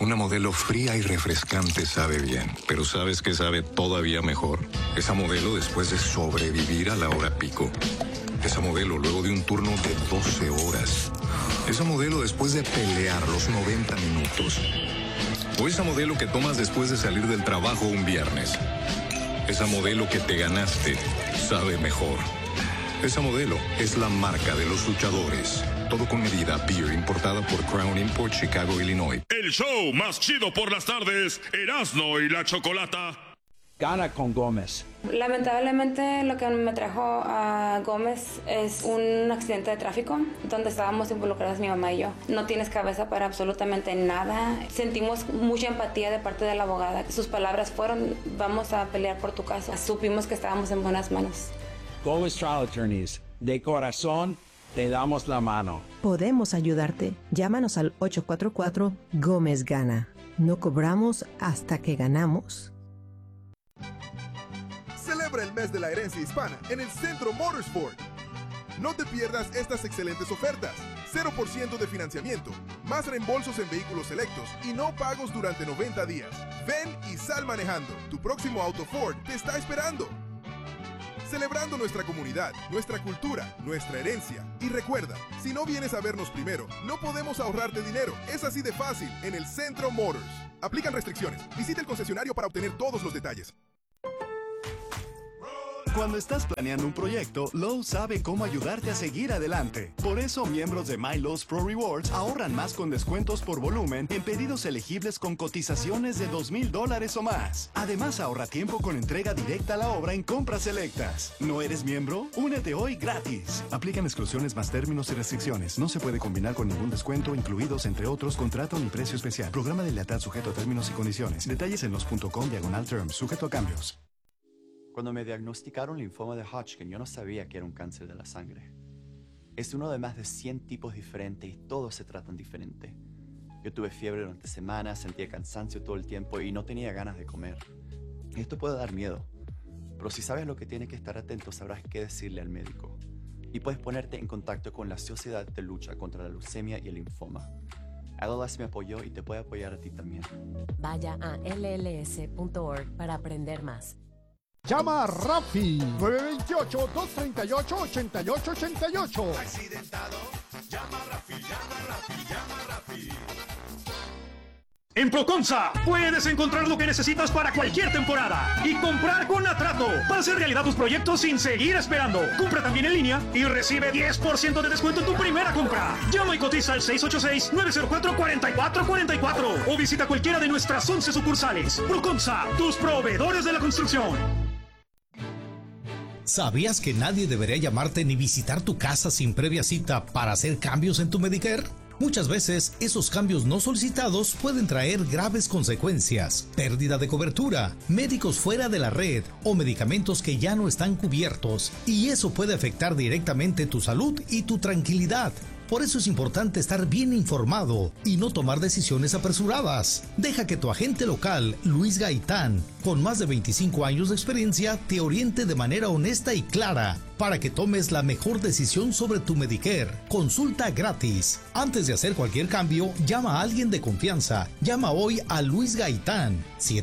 Una Modelo fría y refrescante sabe bien, pero ¿sabes qué sabe todavía mejor? Esa Modelo después de sobrevivir a la hora pico. Esa Modelo luego de un turno de 12 horas. Esa Modelo después de pelear los 90 minutos. O esa Modelo que tomas después de salir del trabajo un viernes. Esa Modelo que te ganaste sabe mejor. Esa Modelo es la marca de los luchadores. Todo con medida. Beer importada por Crown Import, Chicago, Illinois. El show más chido por las tardes, Erasmo y la Chocolata. Gana con Gómez. Lamentablemente lo que me trajo a Gómez es un accidente de tráfico donde estábamos involucradas mi mamá y yo. No tienes cabeza para absolutamente nada. Sentimos mucha empatía de parte de la abogada. Sus palabras fueron: vamos a pelear por tu caso. Supimos que estábamos en buenas manos. Gómez Trial Attorneys, de corazón te damos la mano. Podemos ayudarte. Llámanos al 844 Gómez Gana. No cobramos hasta que ganamos. Celebra el mes de la herencia hispana en el Centro Motorsport. No te pierdas estas excelentes ofertas. 0% de financiamiento, más reembolsos en vehículos selectos y no pagos durante 90 días. Ven y sal manejando. Tu próximo auto Ford te está esperando. Celebrando nuestra comunidad, nuestra cultura, nuestra herencia. Y recuerda, si no vienes a vernos primero, no podemos ahorrarte dinero. Es así de fácil en el Centro Motors. Aplican restricciones. Visita el concesionario para obtener todos los detalles. Cuando estás planeando un proyecto, Lowe's sabe cómo ayudarte a seguir adelante. Por eso, miembros de My Lowe's Pro Rewards ahorran más con descuentos por volumen en pedidos elegibles con cotizaciones de $2,000 o más. Además, ahorra tiempo con entrega directa a la obra en compras selectas. ¿No eres miembro? Únete hoy gratis. Aplican exclusiones más términos y restricciones. No se puede combinar con ningún descuento, incluidos, entre otros, contrato ni precio especial. Programa de lealtad sujeto a términos y condiciones. Detalles en los.com/terms, sujeto a cambios. Cuando me diagnosticaron linfoma de Hodgkin, yo no sabía que era un cáncer de la sangre. Es uno de más de 100 tipos diferentes y todos se tratan diferente. Yo tuve fiebre durante semanas, sentía cansancio todo el tiempo y no tenía ganas de comer. Esto puede dar miedo, pero si sabes lo que tienes que estar atento, sabrás qué decirle al médico. Y puedes ponerte en contacto con la Sociedad de Lucha contra la Leucemia y el Linfoma. LLS me apoyó y te puede apoyar a ti también. Vaya a lls.org para aprender más. Llama a Rafi, 928-238-8888. Accidentado, llama a Rafi, llama a Rafi, llama a Rafi. En Procomsa puedes encontrar lo que necesitas para cualquier temporada y comprar con Atrato para hacer realidad tus proyectos sin seguir esperando. Compra también en línea y recibe 10% de descuento en tu primera compra. Llama y cotiza al 686-904-4444 o visita cualquiera de nuestras 11 sucursales. Procomsa, tus proveedores de la construcción. ¿Sabías que nadie debería llamarte ni visitar tu casa sin previa cita para hacer cambios en tu Medicare? Muchas veces, esos cambios no solicitados pueden traer graves consecuencias: pérdida de cobertura, médicos fuera de la red o medicamentos que ya no están cubiertos, y eso puede afectar directamente tu salud y tu tranquilidad. Por eso es importante estar bien informado y no tomar decisiones apresuradas. Deja que tu agente local, Luis Gaitán, con más de 25 años de experiencia, te oriente de manera honesta y clara para que tomes la mejor decisión sobre tu Medicare. Consulta gratis. Antes de hacer cualquier cambio, llama a alguien de confianza. Llama hoy a Luis Gaitán,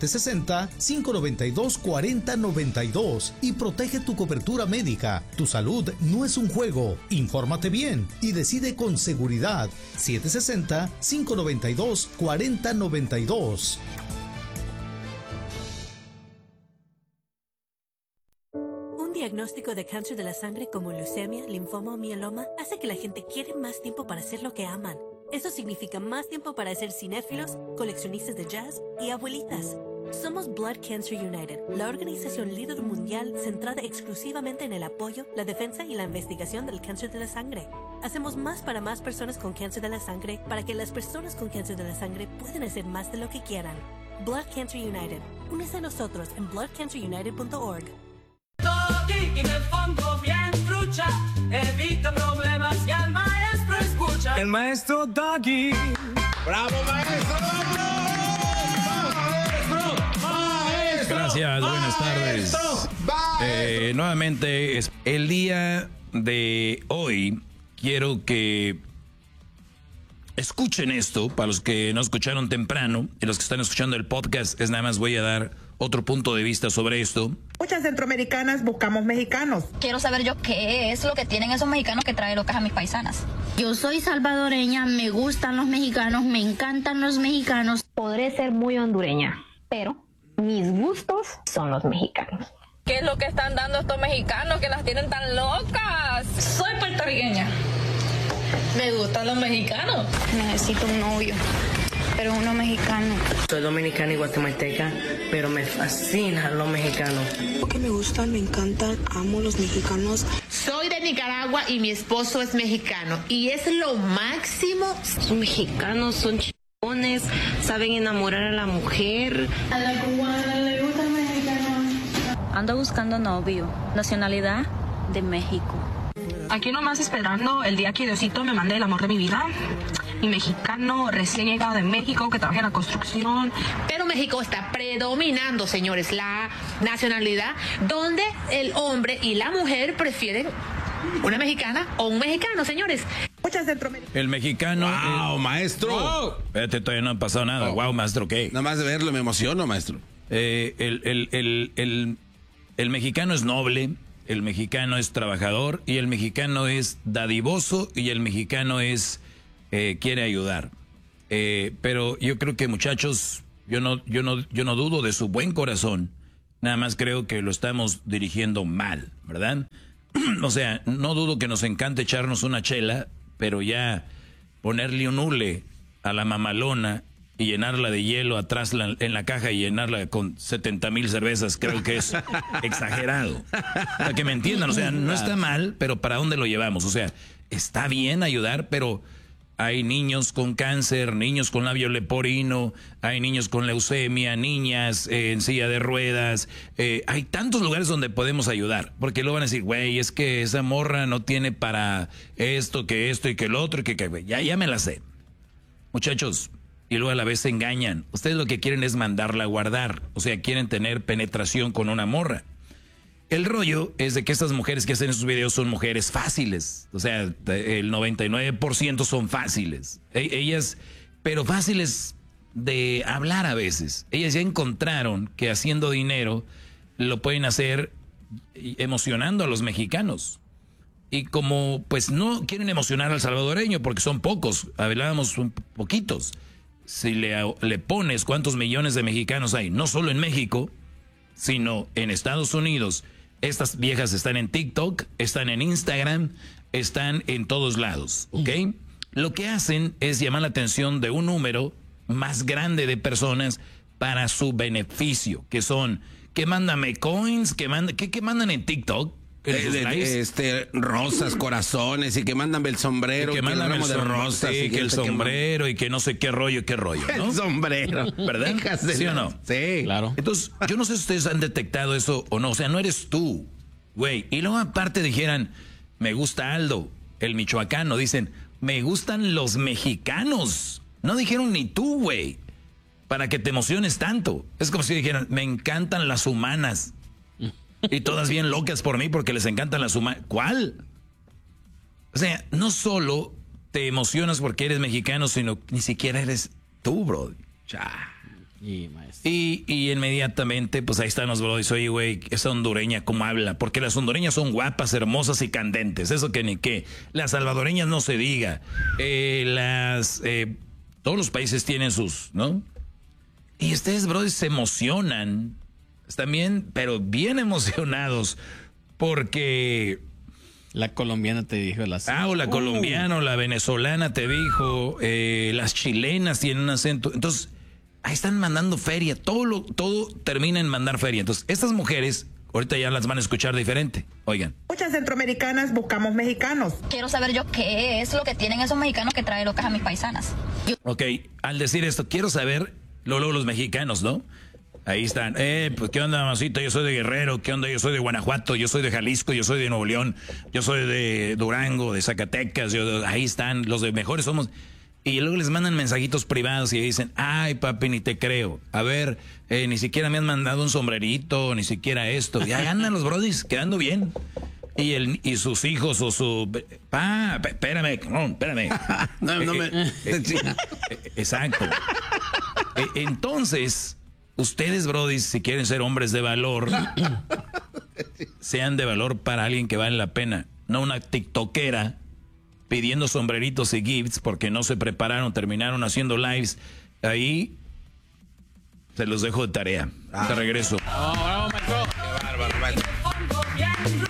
760-592-4092 y protege tu cobertura médica. Tu salud no es un juego. Infórmate bien y decide con seguridad. 760-592-4092. Un diagnóstico de cáncer de la sangre como leucemia, linfoma o mieloma hace que la gente quiera más tiempo para hacer lo que aman. Eso significa más tiempo para ser cinéfilos, coleccionistas de jazz y abuelitas. Somos Blood Cancer United, la organización líder mundial centrada exclusivamente en el apoyo, la defensa y la investigación del cáncer de la sangre. Hacemos más para más personas con cáncer de la sangre para que las personas con cáncer de la sangre puedan hacer más de lo que quieran. Blood Cancer United. Únese a nosotros en bloodcancerunited.org. Y me pongo bien trucha, evita problemas y al maestro escucha. El maestro Doggy. ¡Bravo, maestro! Gracias, buenas tardes. Nuevamente, el día de hoy quiero que escuchen esto, para los que no escucharon temprano y los que están escuchando el podcast, es nada más voy a dar otro punto de vista sobre esto. Muchas centroamericanas buscamos mexicanos. Quiero saber yo qué es lo que tienen esos mexicanos que traen locas a mis paisanas. Yo soy salvadoreña, me gustan los mexicanos, me encantan los mexicanos. Podré ser muy hondureña, pero mis gustos son los mexicanos. ¿Qué es lo que están dando estos mexicanos que las tienen tan locas? Soy puertorriqueña. Me gustan los mexicanos. Necesito un novio, pero uno mexicano. Soy dominicana y guatemalteca, pero me fascinan los mexicanos. Porque me gustan, me encantan, amo los mexicanos. Soy de Nicaragua y mi esposo es mexicano y es lo máximo. Son mexicanos, son chingones, saben enamorar a la mujer. A la cubana le gusta el mexicano. Ando buscando novio, nacionalidad de México. Aquí nomás esperando el día que Diosito me mande el amor de mi vida. Mi mexicano recién llegado de México que trabaja en la construcción. Pero México está predominando, señores, la nacionalidad donde el hombre y la mujer prefieren una mexicana o un mexicano, señores. Muchas centroamericanas. El mexicano. ¡Wow, maestro! ¡Wow! Espérate, todavía no ha pasado nada. ¡Wow, maestro! ¿Qué? Nada más de verlo me emociono, maestro. El mexicano es noble, el mexicano es trabajador y el mexicano es dadivoso y el mexicano es quiere ayudar. Pero yo creo que, muchachos, yo no dudo de su buen corazón. Nada más creo que lo estamos dirigiendo mal, ¿verdad? O sea, no dudo que nos encante echarnos una chela, pero ya ponerle un hule a la mamalona y llenarla de hielo atrás en la caja y llenarla con 70,000 cervezas, creo que es exagerado. Para que me entiendan, o sea, no está mal, pero ¿para dónde lo llevamos? O sea, está bien ayudar, pero hay niños con cáncer, niños con labio leporino, hay niños con leucemia, niñas en silla de ruedas. Hay tantos lugares donde podemos ayudar, porque luego van a decir, güey, es que esa morra no tiene para esto y que el otro, y que ya me la sé. Muchachos, y luego a la vez se engañan. Ustedes lo que quieren es mandarla a guardar. O sea, quieren tener penetración con una morra. El rollo es de que estas mujeres que hacen esos videos son mujeres fáciles. O sea, el 99% son fáciles. Ellas, pero fáciles de hablar a veces. Ellas ya encontraron que haciendo dinero lo pueden hacer emocionando a los mexicanos. Y como pues no quieren emocionar al salvadoreño porque son pocos, hablábamos poquitos. Si le pones cuántos millones de mexicanos hay, no solo en México, sino en Estados Unidos. Estas viejas están en TikTok, están en Instagram, están en todos lados, ¿ok? Lo que hacen es llamar la atención de un número más grande de personas para su beneficio, que son, que mándame coins, que mandan en TikTok. Rosas, corazones y que mandan el sombrero, y que mandan el rosas y que el sombrero y que no sé qué rollo, ¿no? El sombrero, ¿verdad? ¿Sí o no? Sí, claro. Entonces, yo no sé si ustedes han detectado eso o no, o sea, no eres tú, güey. Y luego aparte dijeran, me gusta Aldo, el michoacano, dicen, me gustan los mexicanos. No dijeron ni tú, güey, para que te emociones tanto. Es como si dijeran, me encantan las humanas. Y todas bien locas por mí porque les encantan las humanas. ¿Cuál? O sea, no solo te emocionas porque eres mexicano, sino ni siquiera eres tú, bro. Y inmediatamente, pues ahí están los brodis. Oye, güey, esa hondureña, ¿cómo habla? Porque las hondureñas son guapas, hermosas y candentes. Eso que ni qué. Las salvadoreñas no se diga. Todos los países tienen sus, ¿no? Y ustedes, brodis, se emocionan. Están bien, pero bien emocionados porque la colombiana te dijo o la colombiana o la venezolana te dijo, las chilenas tienen un acento. Entonces, ahí están mandando feria, todo termina en mandar feria. Entonces, estas mujeres ahorita ya las van a escuchar diferente. Oigan. Muchas centroamericanas buscamos mexicanos. Quiero saber yo qué es lo que tienen esos mexicanos que traen locas a mis paisanas. Ok, al decir esto, quiero saber luego los mexicanos, ¿no? Ahí están, pues qué onda, mamacita, yo soy de Guerrero, qué onda, yo soy de Guanajuato, yo soy de Jalisco, yo soy de Nuevo León, yo soy de Durango, de Zacatecas, ahí están, los de mejores somos. Y luego les mandan mensajitos privados y dicen, ay papi, ni te creo, a ver, ni siquiera me han mandado un sombrerito, ni siquiera esto, ya andan los brodis quedando bien. y sus hijos o su... espérame. Exacto. Entonces, ustedes, brodis, si quieren ser hombres de valor, sean de valor para alguien que vale la pena, no una tiktokera pidiendo sombreritos y gifts porque no se prepararon, terminaron haciendo lives. Ahí se los dejo de tarea. Te regreso. Qué bárbaro, maestro.